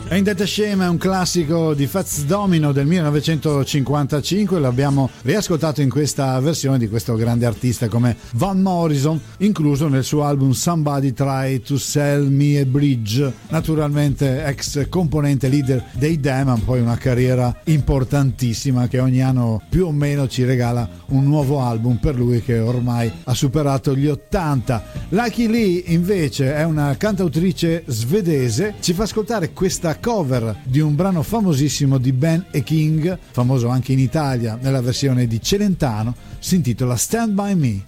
Ain't That a Shame è un classico di Fats Domino del 1955, l'abbiamo riascoltato in questa versione di questo grande artista come Van Morrison, incluso nel suo album Somebody Try to Sell Me a Bridge. Naturalmente ex componente leader dei Damn, poi una carriera importantissima che ogni anno più o meno ci regala un nuovo album per lui che ormai ha superato gli 80. Lucky Lee invece è una cantautrice svedese, ci fa ascoltare questa cover di un brano famosissimo di Ben e King, famoso anche in Italia nella versione di Celentano, si intitola Stand By Me.